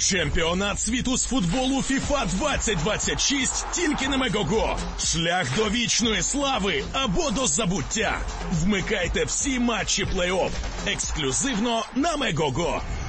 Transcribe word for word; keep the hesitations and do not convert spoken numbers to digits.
Чемпіонат світу з футболу FIFA двадцять двадцять шість тільки на Мегого. Шлях до вічної слави або до забуття. Вмикайте всі матчі плей-офф ексклюзивно на Мегого.